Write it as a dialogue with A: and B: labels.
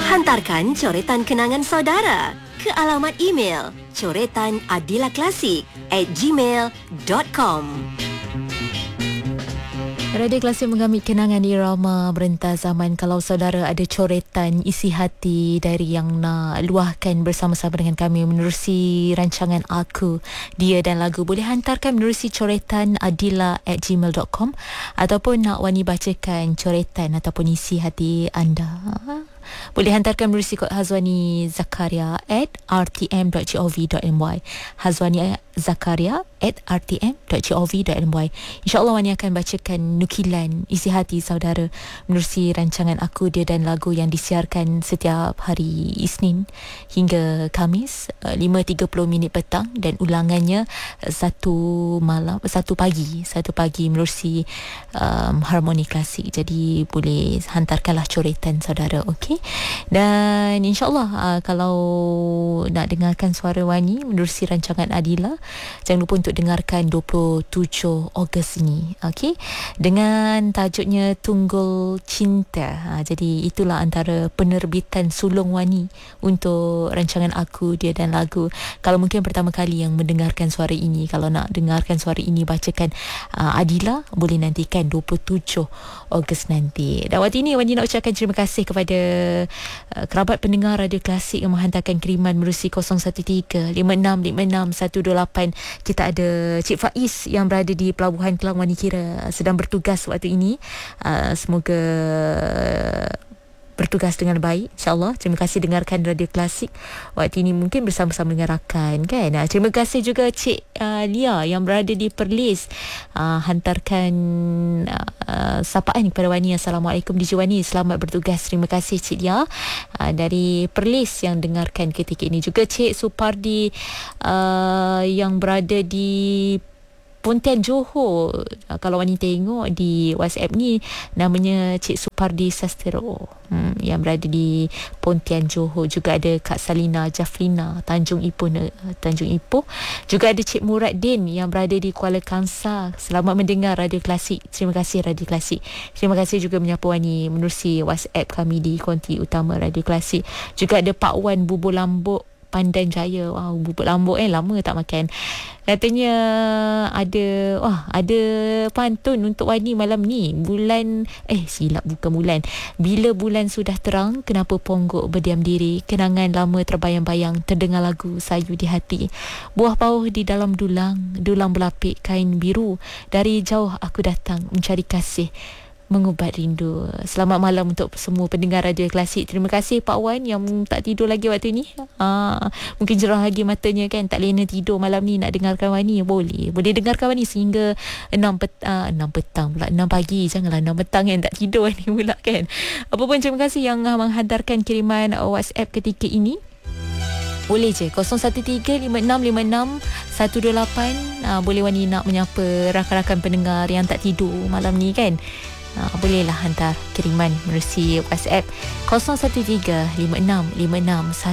A: Hantarkan coretan kenangan saudara ke alamat email coretanadilaklasik@gmail.com.
B: Radio Klasik mengambil kenangan irama merentas zaman. Kalau saudara ada coretan isi hati dari yang nak luahkan bersama-sama dengan kami menerusi rancangan Aku, Dia dan Lagu, boleh hantarkan menerusi coretanadila@gmail.com ataupun nak Wani bacakan coretan ataupun isi hati anda, boleh hantarkan menerusi kod Hazwani Zakaria @rtm.gov.my. Hazwani Zakaria @rtm.gov.my. InsyaAllah Wani akan bacakan nukilan isi hati saudara menerusi rancangan Aku, Dia dan Lagu yang disiarkan setiap hari Isnin hingga Khamis 5.30 petang, dan ulangannya satu pagi menerusi Harmoni Klasik. Jadi boleh hantarkanlah coretan saudara, okey? Dan insyaAllah kalau nak dengarkan suara Wani menerusi rancangan Adila, jangan lupa untuk dengarkan 27 Ogos ni, okey, dengan tajuknya Tunggul Cinta. Jadi itulah antara penerbitan sulung Wani untuk rancangan Aku, Dia dan Lagu. Kalau mungkin pertama kali yang mendengarkan suara ini, kalau nak dengarkan suara ini bacakan Adila, boleh nantikan 27 Ogos nanti. Dan waktu ini Wani nak ucapkan terima kasih kepada kerabat pendengar Radio Klasik yang menghantarkan kiriman menerusi 013-5656-128. Kita ada Cik Faiz yang berada di Pelabuhan Kelang, Wani kira sedang bertugas waktu ini. Semoga bertugas dengan baik, insyaAllah. Terima kasih dengarkan Radio Klasik waktu ini, mungkin bersama-sama dengan rakan kan. Terima kasih juga Cik Lia yang berada di Perlis, hantarkan sapaan kepada Wani. Assalamualaikum DJ Wani, selamat bertugas. Terima kasih Cik Lia dari Perlis yang dengarkan ketika ini. Juga Cik Supardi yang berada di Pontian Johor. Kalau Wani tengok di WhatsApp ni, namanya Cik Supardi Sastero, yang berada di Pontian Johor. Juga ada Kak Salina Jafrina Tanjung Ipoh. Juga ada Cik Muraddin yang berada di Kuala Kangsar. Selamat mendengar Radio Klasik. Terima kasih Radio Klasik. Terima kasih juga menyapa Wani menerusi WhatsApp kami di konti utama Radio Klasik. Juga ada Pak Wan Bubur Lambuk Pandan Jaya. Wow, bubur lambuk lama tak makan. Katanya ada pantun untuk Wani malam ni. Bukan bulan. Bila bulan sudah terang, kenapa ponggok berdiam diri? Kenangan lama terbayang-bayang, terdengar lagu sayu di hati. Buah pauh di dalam dulang berlapik kain biru. Dari jauh aku datang mencari kasih, mengubat rindu. Selamat malam untuk semua pendengar Radio Klasik. Terima kasih Pak Wan yang tak tidur lagi waktu ni. Mungkin jerah lagi matanya kan, tak lena tidur malam ni nak dengarkan Wani. Boleh dengarkan Wani sehingga 6 petang pula, 6 pagi. Janganlah 6 petang kan, tak tidur Wani pula kan. Apa pun, terima kasih yang menghantarkan kiriman WhatsApp ketika ini. Boleh je 0135656128. Boleh Wani nak menyapa rakan-rakan pendengar yang tak tidur malam ni kan. Bolehlah hantar kiriman menerusi WhatsApp 0135656128.